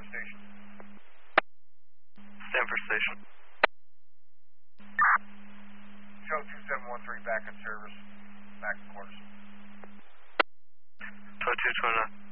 Stanford Station. Stanford Station. Show 2713 back in service. Back in quarters. 2229.